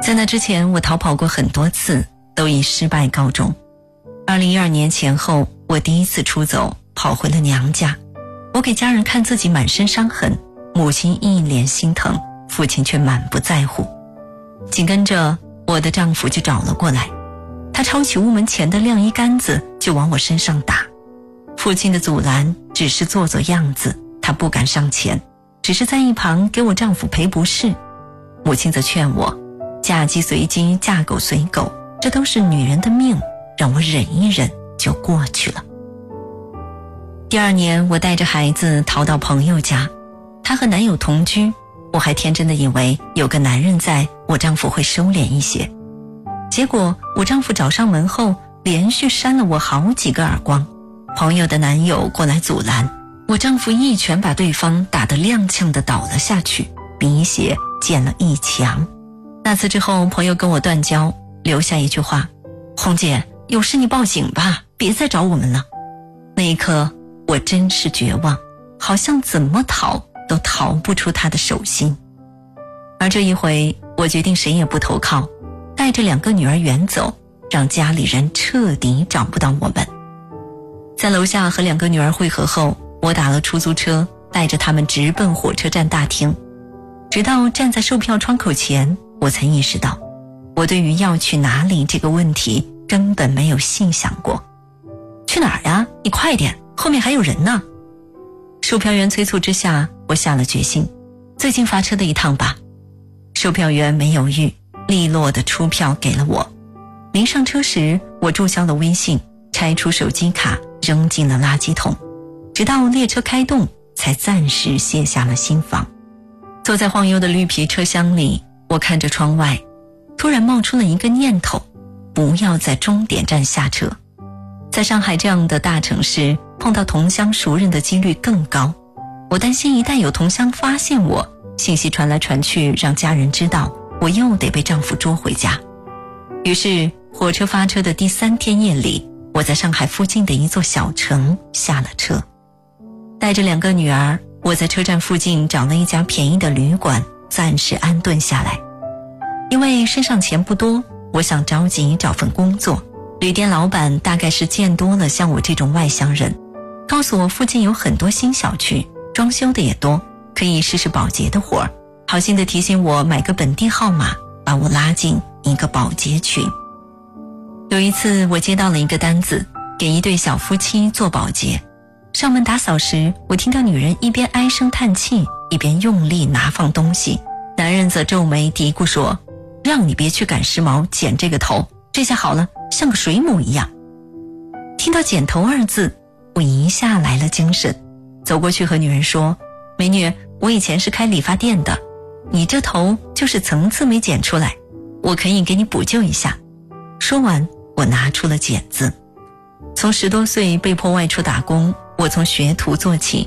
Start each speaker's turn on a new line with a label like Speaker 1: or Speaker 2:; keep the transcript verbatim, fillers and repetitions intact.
Speaker 1: 在那之前，我逃跑过很多次，都以失败告终。二零一二年前后，我第一次出走，跑回了娘家。我给家人看自己满身伤痕，母亲一脸心疼，父亲却满不在乎。紧跟着，我的丈夫就找了过来，他抄起屋门前的晾衣杆子就往我身上打。父亲的阻拦只是做做样子，他不敢上前，只是在一旁给我丈夫赔不是。母亲则劝我，嫁鸡随鸡，嫁狗随狗，这都是女人的命，让我忍一忍就过去了。第二年，我带着孩子逃到朋友家，她和男友同居，我还天真的以为有个男人在，我丈夫会收敛一些。结果我丈夫找上门后，连续扇了我好几个耳光。朋友的男友过来阻拦，我丈夫一拳把对方打得踉跄地倒了下去，鼻血溅了一墙。那次之后，朋友跟我断交，留下一句话：红姐，有事你报警吧，别再找我们了。那一刻我真是绝望，好像怎么逃都逃不出他的手心。而这一回，我决定谁也不投靠，带着两个女儿远走，让家里人彻底找不到我们。在楼下和两个女儿会合后，我打了出租车，带着他们直奔火车站大厅。直到站在售票窗口前，我才意识到，我对于要去哪里这个问题根本没有细想过。去哪儿呀？你快点，后面还有人呢。售票员催促之下，我下了决心，最近发车的一趟吧。售票员没犹豫，利落的出票给了我。临上车时，我注销了微信，拆出手机卡扔进了垃圾桶，直到列车开动才暂时卸下了心防。坐在晃悠的绿皮车厢里，我看着窗外，突然冒出了一个念头，不要在终点站下车。在上海这样的大城市，碰到同乡熟人的几率更高，我担心一旦有同乡发现我，信息传来传去，让家人知道，我又得被丈夫捉回家。于是火车发车的第三天夜里，我在上海附近的一座小城下了车，带着两个女儿，我在车站附近找了一家便宜的旅馆，暂时安顿下来。因为身上钱不多，我想着急找份工作。旅店老板大概是见多了像我这种外乡人，告诉我附近有很多新小区，装修的也多，可以试试保洁的活儿，好心的提醒我买个本地号码，把我拉进一个保洁群。有一次我接到了一个单子，给一对小夫妻做保洁。上门打扫时，我听到女人一边唉声叹气，一边用力拿放东西，男人则皱眉嘀咕说，让你别去赶时髦，剪这个头，这下好了，像个水母一样。听到剪头二字，我一下来了精神，走过去和女人说，美女，我以前是开理发店的，你这头就是层次没剪出来，我可以给你补救一下。说完，我拿出了剪子。从十多岁被迫外出打工，我从学徒做起，